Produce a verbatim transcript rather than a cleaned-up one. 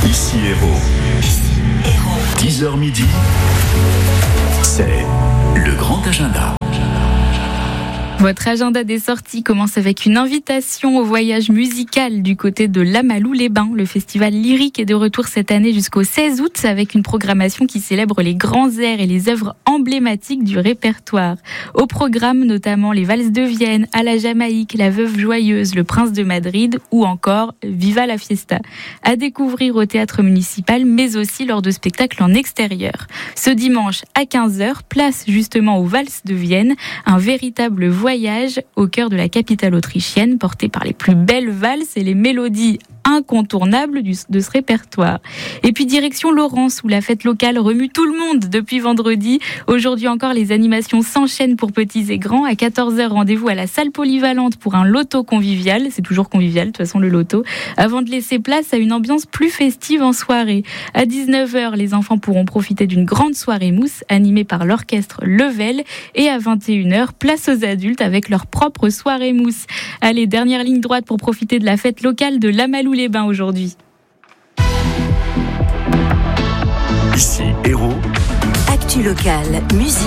Ici Héros. dix heures midi, c'est le grand agenda. Votre agenda des sorties commence avec une invitation au voyage musical du côté de Lamalou-les-Bains. Le festival lyrique est de retour cette année jusqu'au seize août avec une programmation qui célèbre les grands airs et les œuvres emblématiques du répertoire. Au programme notamment les valses de Vienne, À la Jamaïque, La Veuve Joyeuse, Le Prince de Madrid ou encore Viva la Fiesta. À découvrir au théâtre municipal mais aussi lors de spectacles en extérieur. Ce dimanche à quinze heures, place justement aux valses de Vienne, un véritable voyage Voyage au cœur de la capitale autrichienne, porté par les plus belles valses et les mélodies incontournables du, de ce répertoire. Et puis direction Laurens, où la fête locale remue tout le monde depuis vendredi. Aujourd'hui encore, les animations s'enchaînent pour petits et grands. À quatorze heures, rendez-vous à la salle polyvalente pour un loto convivial. C'est toujours convivial, de toute façon, le loto. Avant de laisser place à une ambiance plus festive en soirée. À dix-neuf heures, les enfants pourront profiter d'une grande soirée mousse animée par l'orchestre Level. Et à vingt et une heures, place aux adultes avec leur propre soirée mousse. Allez, dernière ligne droite pour profiter de la fête locale de Lamalou-les-Bains aujourd'hui. Ici Héros. Actu locale, musique.